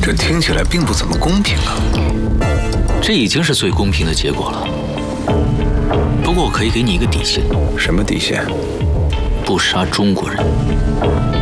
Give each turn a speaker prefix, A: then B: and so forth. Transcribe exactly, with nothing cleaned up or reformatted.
A: 这听起来并不怎么公平啊。
B: 这已经是最公平的结果了。不过我可以给你一个底线。
A: 什么底线？
B: 不杀中国人。